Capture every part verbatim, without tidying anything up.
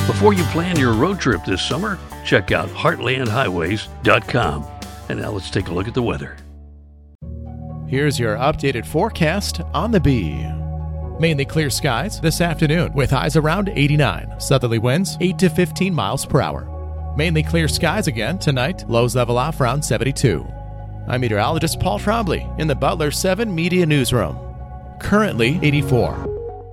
Before you plan your road trip this summer, check out heartland highways dot com. And now let's take a look at the weather. Here's your updated forecast on the Bee. Mainly clear skies this afternoon with highs around eighty-nine. Southerly winds eight to fifteen miles per hour. Mainly clear skies again tonight. Lows level off around seventy-two. I'm meteorologist Paul Trombley in the Butler seven Media Newsroom. Currently eighty-four.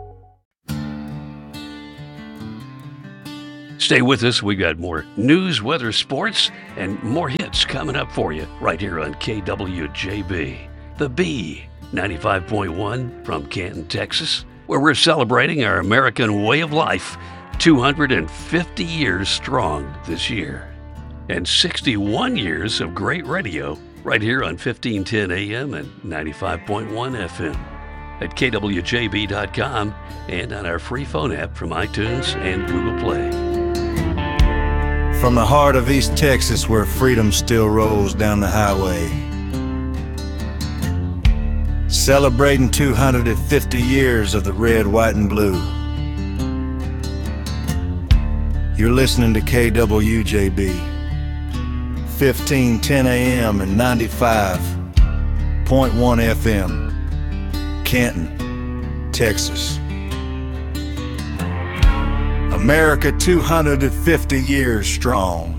Stay with us. We've got more news, weather, sports, and more hits coming up for you right here on K W J B. The Bee, ninety-five point one from Canton, Texas, where we're celebrating our American way of life, two hundred fifty years strong this year. And sixty-one years of great radio right here on fifteen ten A M and ninety-five point one F M. At K W J B dot com and on our free phone app from iTunes and Google Play. From the heart of East Texas, where freedom still rolls down the highway, celebrating two hundred fifty years of the red, white, and blue. You're listening to K W J B, fifteen ten A M and ninety-five point one F M, Canton, Texas. America two hundred fifty years strong.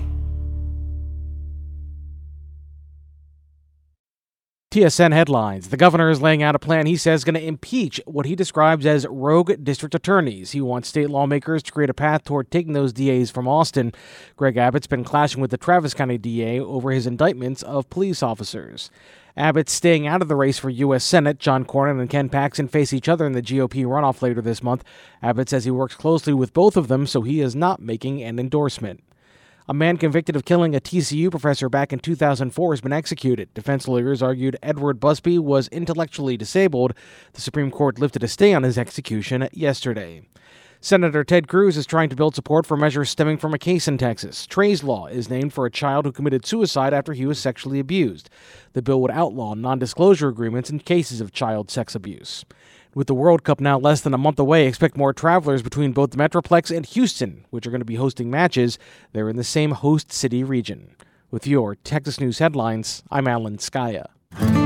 T S N headlines. The governor is laying out a plan he says is going to impeach what he describes as rogue district attorneys. He wants state lawmakers to create a path toward taking those D As from Austin. Greg Abbott's been clashing with the Travis County D A over his indictments of police officers. Abbott's staying out of the race for U S Senate. John Cornyn and Ken Paxton face each other in the G O P runoff later this month. Abbott says he works closely with both of them, so he is not making an endorsement. A man convicted of killing a T C U professor back in two thousand four has been executed. Defense lawyers argued Edward Busby was intellectually disabled. The Supreme Court lifted a stay on his execution yesterday. Senator Ted Cruz is trying to build support for measures stemming from a case in Texas. Trey's Law is named for a child who committed suicide after he was sexually abused. The bill would outlaw non-disclosure agreements in cases of child sex abuse. With the World Cup now less than a month away, expect more travelers between both the Metroplex and Houston, which are going to be hosting matches. They're in the same host city region. With your Texas News headlines, I'm Alan Skaya.